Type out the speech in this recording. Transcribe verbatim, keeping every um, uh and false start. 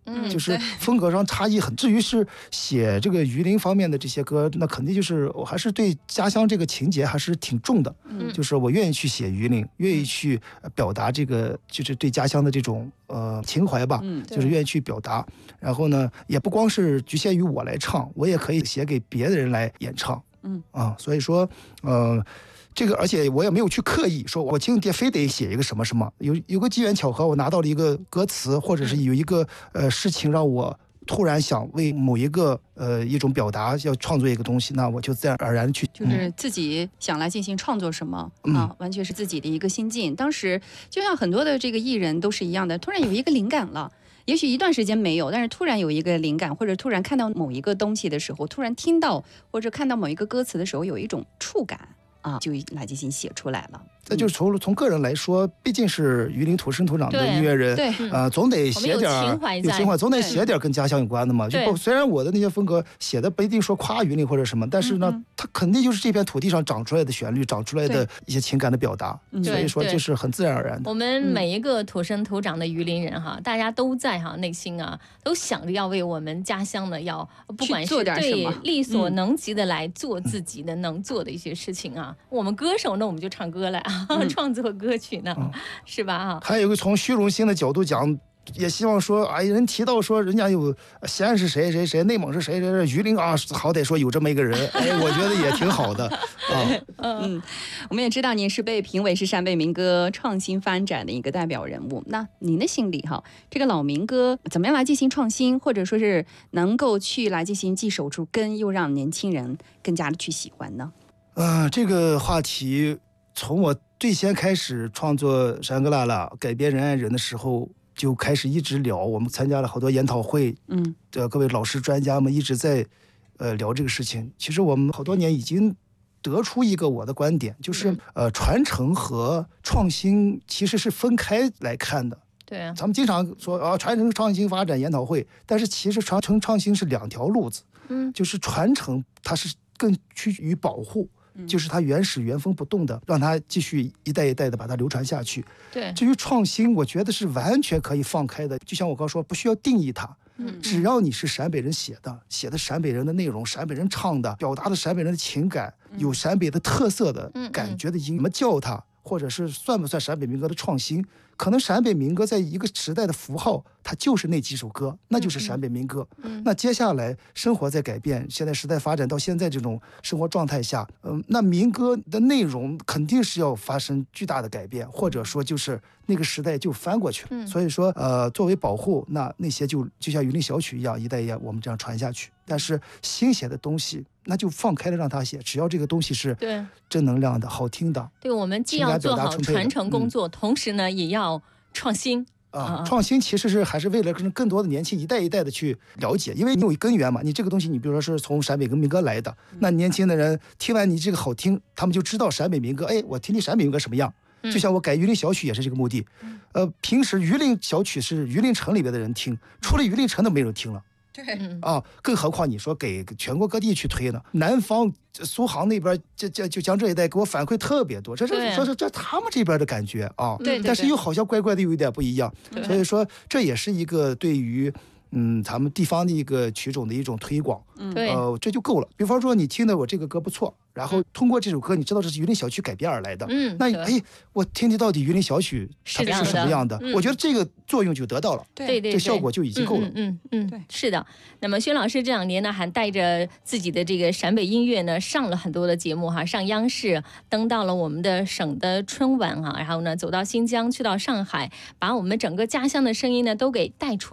嗯，就是风格上差异很。至于是写这个榆林方面的这些歌，那肯定就是我还是对家乡这个情节还是挺重的。嗯，就是我愿意去写榆林，愿意去表达这个就是对家乡的这种呃情怀吧。嗯，就是愿意去表达。然后呢，也不光是局限于我来唱，我也可以写给别的人来演唱。嗯啊，所以说，呃。这个，而且我也没有去刻意说，我今天非得写一个什么什么，有有个机缘巧合，我拿到了一个歌词，或者是有一个呃事情让我突然想为某一个呃一种表达要创作一个东西，那我就自然而然去， 就是自己想来进行创作什么、嗯、啊，完全是自己的一个心境。当时就像很多的这个艺人都是一样的，突然有一个灵感了。也许一段时间没有，但是突然有一个灵感，或者突然看到某一个东西的时候，突然听到或者看到某一个歌词的时候，有一种触感。啊，就来进行写出来了。 再就是从从个人来说，毕竟是榆林土生土长的音乐人， 对， 呃，总得写点有情怀， 有情怀，总得写点跟家乡有关的嘛。就虽然我的那些风格写的不一定说夸榆林或者什么，但是呢，嗯、它肯定就是这片土地上长出来的旋律，长出来的一些情感的表达，所以说这是很自然而然的。 我们每一个土生土长的榆林人哈，大家都在哈内心啊，都想着要为我们家乡呢，要不管是对力所能及的来做自己的能做的一些事情啊。我们歌手呢，我们就唱歌来啊，嗯、创作歌曲呢，嗯、是吧？哈， 还有一个从虚荣心的角度讲，也希望说，哎，人提到说人家有西安是谁谁谁，内蒙是谁谁谁，榆林啊，好歹说有这么一个人，哎，我觉得也挺好的啊。 嗯，我们也知道您是被评为是陕北民歌创新发展的一个代表人物。那您的心里哈，这个老民歌怎么样来进行创新，或者说是能够去来进行既守住根，又让年轻人更加的去喜欢呢？ 呃，这个话题从我最先开始创作《山歌辣辣》改编人爱人的时候就开始一直聊，我们参加了好多研讨会，嗯，的各位老师专家们一直在呃聊这个事情。其实我们好多年已经得出一个我的观点，就是呃传承和创新其实是分开来看的。 对啊， 咱们经常说啊传承创新发展研讨会，但是其实传承创新是两条路子。嗯，就是传承它是更趋于保护。就是它原始原封不动的，让它继续一代一代的把它流传下去。 对， 至于创新，我觉得是完全可以放开的。就像我刚说，不需要定义它，嗯，只要你是陕北人写的，写的陕北人的内容，陕北人唱的，表达的陕北人的情感，有陕北的特色的感觉的音，怎么叫它，或者是算不算陕北民歌的创新？可能陕北民歌在一个时代的符号，它就是那几首歌，那就是陕北民歌。嗯，那接下来生活在改变，现在时代发展到现在这种生活状态下，嗯、呃，那民歌的内容肯定是要发生巨大的改变，或者说就是那个时代就翻过去了。嗯，所以说，呃，作为保护，那那些就就像榆林小曲一样，一代一代我们这样传下去。但是新写的东西，那就放开了让他写，只要这个东西是正能量的、好听的。 对，我们既要做好传承工作，嗯、同时呢，也要创新。 啊，创新其实是还是为了跟更多的年轻一代一代的去了解，因为你有根源嘛，你这个东西你比如说是从陕北跟民歌来的，那年轻的人听完你这个好听，他们就知道陕北民歌，哎，我听听陕北民歌什么样。就像我改榆林小曲也是这个目的。呃，平时榆林小曲是榆林城里边的人听，除了榆林城都没人听了。 对啊，更何况你说给全国各地去推呢？南方苏杭那边，这这就江浙一带给我反馈特别多，这是说是这他们这边的感觉啊。 对， 但是又好像怪怪的，有一点不一样。所以说这也是一个对于嗯咱们地方的一个曲种的一种推广。 嗯， 呃，这就够了。比方说你听的我这个歌不错，然后通过这首歌你知道这是榆林小曲改编而来的。嗯，那哎，我听听到底榆林小曲它是什么样的？我觉得这个作用就得到了。 对对， 这效果就已经够了。 嗯嗯，对，是的。那么薛老师这两年呢，还带着自己的这个陕北音乐呢，上了很多的节目哈，上央视，登到了我们的省的春晚哈，然后呢，走到新疆，去到上海，把我们整个家乡的声音呢都给带出。